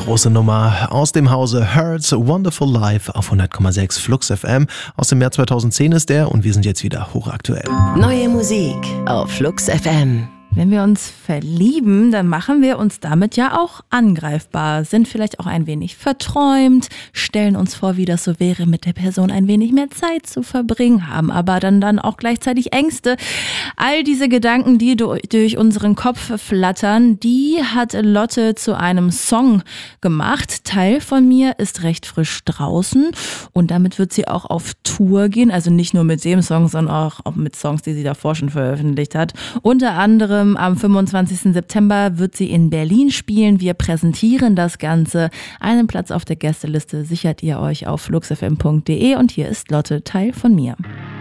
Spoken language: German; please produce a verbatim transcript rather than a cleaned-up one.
große Nummer aus dem Hause Hertz, Wonderful Life auf hundert Komma sechs Flux F M. Aus dem Jahr zweitausendzehn ist der und wir sind jetzt wieder hochaktuell. Neue Musik auf Flux F M. Wenn wir uns verlieben, dann machen wir uns damit ja auch angreifbar, sind vielleicht auch ein wenig verträumt, stellen uns vor, wie das so wäre, mit der Person ein wenig mehr Zeit zu verbringen, haben aber dann, dann auch gleichzeitig Ängste. All diese Gedanken, die durch unseren Kopf flattern, die hat Lotte zu einem Song gemacht. Teil von mir ist recht frisch draußen und damit wird sie auch auf Tour gehen, also nicht nur mit dem Song, sondern auch mit Songs, die sie davor schon veröffentlicht hat. Unter anderem am fünfundzwanzigsten September wird sie in Berlin spielen. Wir präsentieren das Ganze. Einen Platz auf der Gästeliste sichert ihr euch auf fluxfm punkt de und hier ist Lotte, Teil von mir.